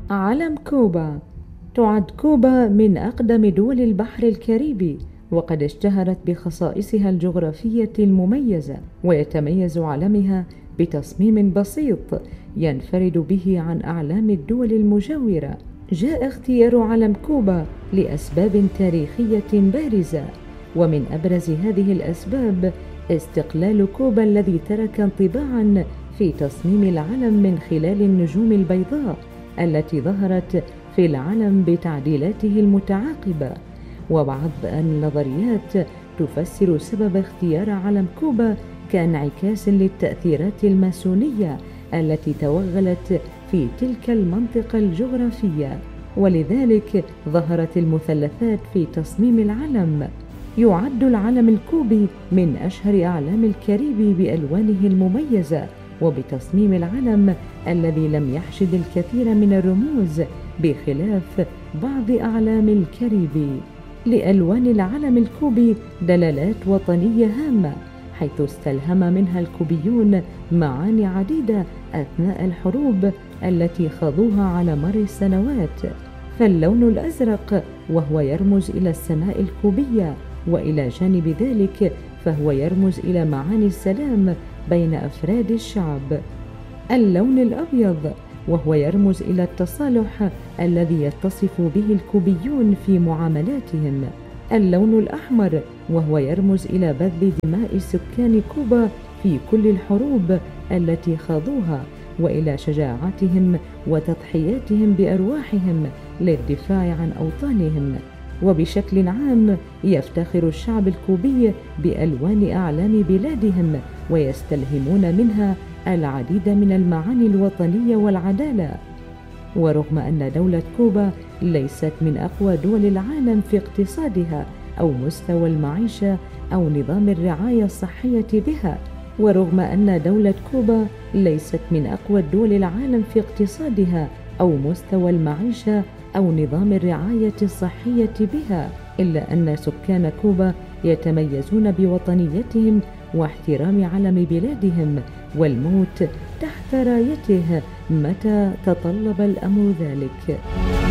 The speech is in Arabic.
علم كوبا. تعد كوبا من أقدم دول البحر الكاريبي، وقد اشتهرت بخصائصها الجغرافية المميزة، ويتميز علمها بتصميم بسيط ينفرد به عن أعلام الدول المجاورة. جاء اختيار علم كوبا لأسباب تاريخية بارزة، ومن أبرز هذه الأسباب استقلال كوبا الذي ترك انطباعاً في تصميم العلم من خلال النجوم البيضاء التي ظهرت في العلم بتعديلاته المتعاقبة. وبعض النظريات تفسر سبب اختيار علم كوبا كانعكاس للتأثيرات الماسونية التي توغلت في تلك المنطقة الجغرافية، ولذلك ظهرت المثلثات في تصميم العلم. يعد العلم الكوبي من أشهر أعلام الكاريبي بألوانه المميزة وبتصميم العلم الذي لم يحشد الكثير من الرموز بخلاف بعض أعلام الكاريبي. لألوان العلم الكوبي دلالات وطنية هامة، حيث استلهم منها الكوبيون معاني عديدة أثناء الحروب التي خاضوها على مر السنوات. فاللون الأزرق وهو يرمز إلى السماء الكوبية، وإلى جانب ذلك فهو يرمز إلى معاني السلام بين أفراد الشعب. اللون الأبيض وهو يرمز إلى التصالح الذي يتصف به الكوبيون في معاملاتهم. اللون الأحمر وهو يرمز إلى بذل دماء سكان كوبا في كل الحروب التي خاضوها، وإلى شجاعتهم وتضحياتهم بأرواحهم للدفاع عن أوطانهم. وبشكل عام يفتخر الشعب الكوبي بألوان أعلام بلادهم، ويستلهمون منها العديد من المعاني الوطنية والعدالة. ورغم أن دولة كوبا ليست من أقوى دول العالم في اقتصادها أو مستوى المعيشة أو نظام الرعاية الصحية بها، ورغم أن دولة كوبا ليست من أقوى دول العالم في اقتصادها أو مستوى المعيشة أو نظام الرعاية الصحية بها، إلا أن سكان كوبا يتميزون بوطنيتهم واحترام علم بلادهم والموت تحت رايته متى تطلب الأمر ذلك.